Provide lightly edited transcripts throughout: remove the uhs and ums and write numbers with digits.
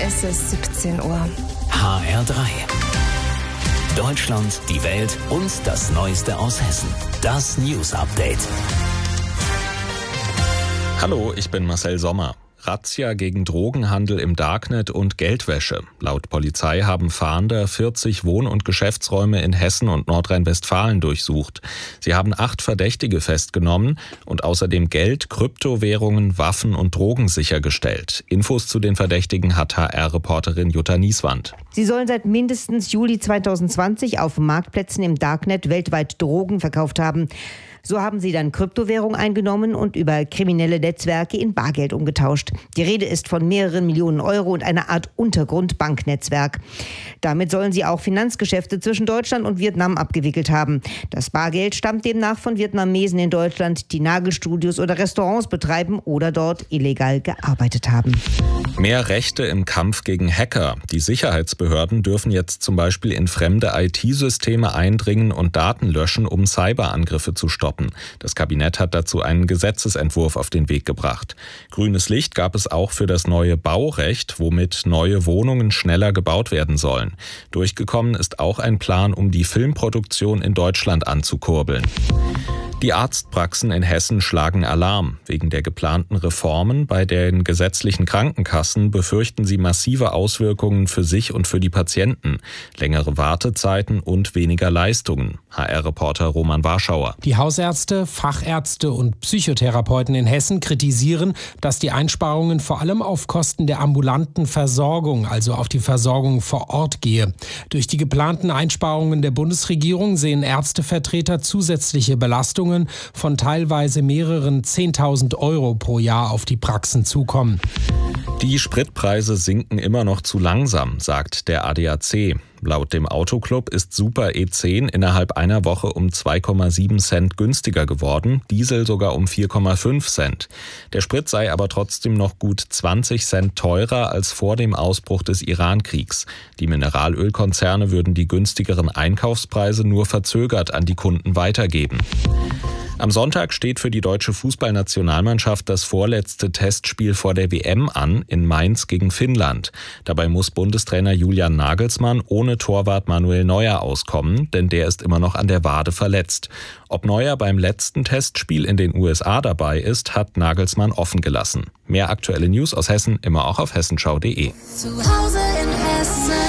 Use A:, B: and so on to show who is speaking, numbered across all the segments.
A: Es ist 17 Uhr.
B: HR3. Deutschland, die Welt und das Neueste aus Hessen. Das News Update.
C: Hallo, ich bin Marcel Sommer. Razzia gegen Drogenhandel im Darknet und Geldwäsche. Laut Polizei haben Fahnder 40 Wohn- und Geschäftsräume in Hessen und Nordrhein-Westfalen durchsucht. Sie haben 8 Verdächtige festgenommen und außerdem Geld, Kryptowährungen, Waffen und Drogen sichergestellt. Infos zu den Verdächtigen hat HR-Reporterin Jutta Nieswand.
D: Sie sollen seit mindestens Juli 2020 auf Marktplätzen im Darknet weltweit Drogen verkauft haben. So haben sie dann Kryptowährung eingenommen und über kriminelle Netzwerke in Bargeld umgetauscht. Die Rede ist von mehreren Millionen Euro und einer Art Untergrund-Banknetzwerk. Damit sollen sie auch Finanzgeschäfte zwischen Deutschland und Vietnam abgewickelt haben. Das Bargeld stammt demnach von Vietnamesen in Deutschland, die Nagelstudios oder Restaurants betreiben oder dort illegal gearbeitet haben.
C: Mehr Rechte im Kampf gegen Hacker. Die Sicherheitsbehörden dürfen jetzt zum Beispiel in fremde IT-Systeme eindringen und Daten löschen, um Cyberangriffe zu stoppen. Das Kabinett hat dazu einen Gesetzesentwurf auf den Weg gebracht. Grünes Licht gab es auch für das neue Baurecht, womit neue Wohnungen schneller gebaut werden sollen. Durchgekommen ist auch ein Plan, um die Filmproduktion in Deutschland anzukurbeln. Die Arztpraxen in Hessen schlagen Alarm. Wegen der geplanten Reformen bei den gesetzlichen Krankenkassen befürchten sie massive Auswirkungen für sich und für die Patienten. Längere Wartezeiten und weniger Leistungen. HR-Reporter Roman Warschauer.
E: Die Hausärzte, Fachärzte und Psychotherapeuten in Hessen kritisieren, dass die Einsparungen vor allem auf Kosten der ambulanten Versorgung, also auf die Versorgung vor Ort gehe. Durch die geplanten Einsparungen der Bundesregierung sehen Ärztevertreter zusätzliche Belastungen von teilweise mehreren 10.000 Euro pro Jahr auf die Praxen zukommen.
C: Die Spritpreise sinken immer noch zu langsam, sagt der ADAC. Laut dem Autoclub ist Super E10 innerhalb einer Woche um 2,7 Cent günstiger geworden, Diesel sogar um 4,5 Cent. Der Sprit sei aber trotzdem noch gut 20 Cent teurer als vor dem Ausbruch des Iran-Kriegs. Die Mineralölkonzerne würden die günstigeren Einkaufspreise nur verzögert an die Kunden weitergeben. Am Sonntag steht für die deutsche Fußballnationalmannschaft das vorletzte Testspiel vor der WM an, in Mainz gegen Finnland. Dabei muss Bundestrainer Julian Nagelsmann ohne Torwart Manuel Neuer auskommen, denn der ist immer noch an der Wade verletzt. Ob Neuer beim letzten Testspiel in den USA dabei ist, hat Nagelsmann offen gelassen. Mehr aktuelle News aus Hessen immer auch auf hessenschau.de.
A: Zu Hause in Hessen.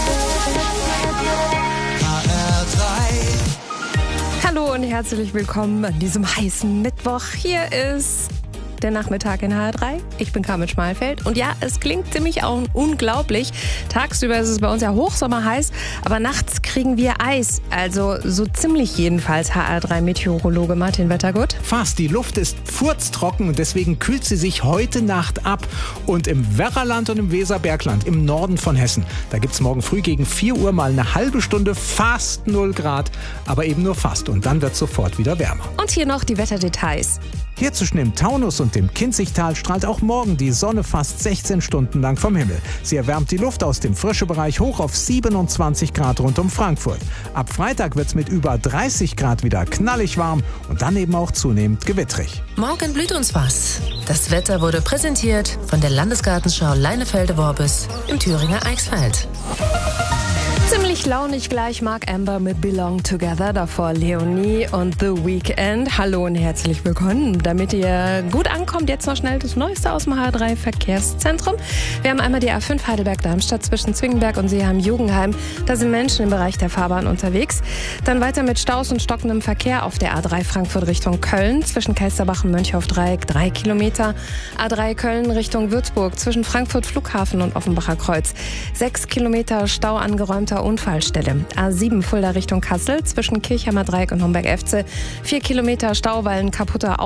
A: Hallo und herzlich willkommen an diesem heißen Mittwoch. Hier ist der Nachmittag in HR3. Ich bin Carmen Schmalfeld und ja, es klingt ziemlich unglaublich. Tagsüber ist es bei uns ja hochsommerheiß, aber nachts kriegen wir Eis. Also so ziemlich jedenfalls, HR3-Meteorologe Martin Wettergut.
F: Fast. Die Luft ist furztrocken und deswegen kühlt sie sich heute Nacht ab. Und im Werraland und im Weserbergland, im Norden von Hessen, da gibt es morgen früh gegen 4 Uhr mal eine halbe Stunde fast 0 Grad, aber eben nur fast. Und dann wird es sofort wieder wärmer.
A: Und hier noch die Wetterdetails.
F: Hier zwischen dem Taunus und dem Kinzigtal strahlt auch morgen die Sonne fast 16 Stunden lang vom Himmel. Sie erwärmt die Luft aus dem Frischebereich hoch auf 27 Grad rund um Frankfurt. Ab Freitag wird es mit über 30 Grad wieder knallig warm und dann eben auch zunehmend gewittrig.
G: Morgen blüht uns was. Das Wetter wurde präsentiert von der Landesgartenschau Leinefelde-Worbis im Thüringer Eichsfeld.
A: Ziemlich launig gleich Mark Amber mit Belong Together, davor Leonie und The Weeknd. Hallo und herzlich willkommen. Damit ihr gut ankommt, jetzt noch schnell das Neueste aus dem HR3 Verkehrszentrum. Wir haben einmal die A5 Heidelberg-Darmstadt zwischen Zwingenberg und Seeheim-Jugendheim. Da sind Menschen im Bereich der Fahrbahn unterwegs. Dann weiter mit Staus und stockendem Verkehr auf der A3 Frankfurt Richtung Köln. Zwischen Kelsterbach und Mönchhof-Dreieck 3 Kilometer. A3 Köln Richtung Würzburg zwischen Frankfurt Flughafen und Offenbacher Kreuz. 6 Kilometer Stau angeräumter Unfallstelle. A7 Fulda Richtung Kassel zwischen Kirchheimer Dreieck und Homberg-Efze. 4 Kilometer Stau, weil ein kaputter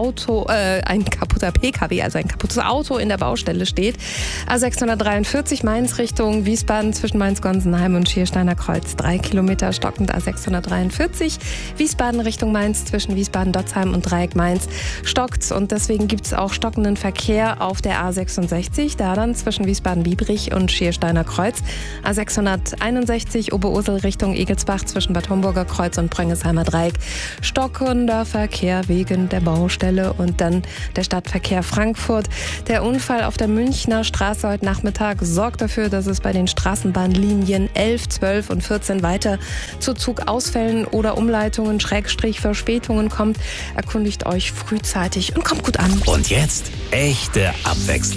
A: PKW, also ein kaputtes Auto in der Baustelle steht. A643 Mainz Richtung Wiesbaden zwischen Mainz-Gonsenheim und Schiersteiner Kreuz. 3 Kilometer stockend A643. Wiesbaden Richtung Mainz zwischen Wiesbaden-Dotzheim und Dreieck Mainz stockt und deswegen gibt es auch stockenden Verkehr auf der A66. Da dann zwischen Wiesbaden-Biebrich und Schiersteiner Kreuz. A661 A30 Oberursel Richtung Egelsbach zwischen Bad Homburger Kreuz und Bröngesheimer Dreieck. Stockender Verkehr wegen der Baustelle und dann der Stadtverkehr Frankfurt. Der Unfall auf der Münchner Straße heute Nachmittag sorgt dafür, dass es bei den Straßenbahnlinien 11, 12 und 14 weiter zu Zugausfällen oder Umleitungen /Verspätungen kommt. Erkundigt euch frühzeitig und kommt gut an.
B: Und jetzt echte Abwechslung.